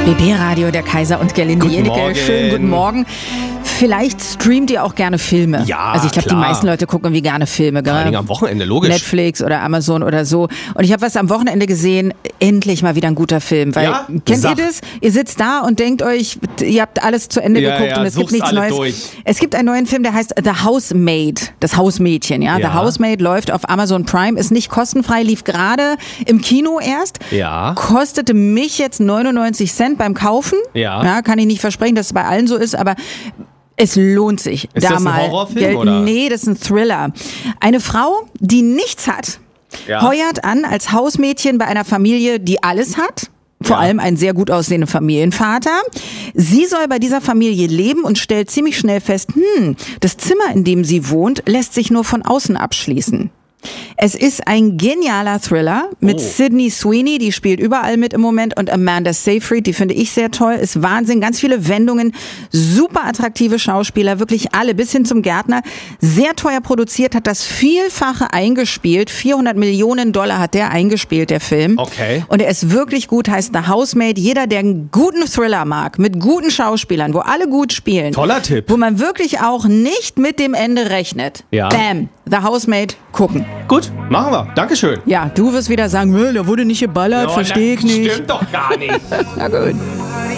BB-Radio, der Kaiser und Gerlinde Jennecke. Schönen guten Morgen. Vielleicht streamt ihr auch gerne Filme. Ja, also ich glaube, die meisten Leute gucken irgendwie gerne Filme. Vor allen Dingen am Wochenende, logisch. Netflix oder Amazon oder so. Und ich habe was am Wochenende gesehen, endlich mal wieder ein guter Film. Weil, ja? Kennt ihr das? Ihr sitzt da und denkt euch, ihr habt alles zu Ende geguckt und es gibt nichts Neues. Durch. Es gibt einen neuen Film, der heißt The Housemaid, das Hausmädchen. Ja? The Housemaid läuft auf Amazon Prime, ist nicht kostenfrei, lief gerade im Kino erst. Ja. Kostete mich jetzt 99 Cent beim Kaufen. Ja, kann ich nicht versprechen, dass es bei allen so ist, aber es lohnt sich. Ist das ein Horrorfilm, oder? Nee, das ist ein Thriller. Eine Frau, die nichts hat, heuert an als Hausmädchen bei einer Familie, die alles hat. Vor allem einen sehr gut aussehenden Familienvater. Sie soll bei dieser Familie leben und stellt ziemlich schnell fest, das Zimmer, in dem sie wohnt, lässt sich nur von außen abschließen. Es ist ein genialer Thriller mit Sydney Sweeney, die spielt überall mit im Moment, und Amanda Seyfried, die finde ich sehr toll, ist Wahnsinn, ganz viele Wendungen, super attraktive Schauspieler, wirklich alle, bis hin zum Gärtner, sehr teuer produziert, hat das Vielfache eingespielt, $400 Millionen hat der eingespielt, der Film. Okay. Und er ist wirklich gut, heißt The Housemaid, jeder, der einen guten Thriller mag, mit guten Schauspielern, wo alle gut spielen. Toller Tipp. Wo man wirklich auch nicht mit dem Ende rechnet. Ja. Bam, The Housemaid, gucken. Gut, machen wir. Dankeschön. Ja, du wirst wieder sagen, da wurde nicht geballert, verstehe ich nicht. Stimmt doch gar nicht. Na gut.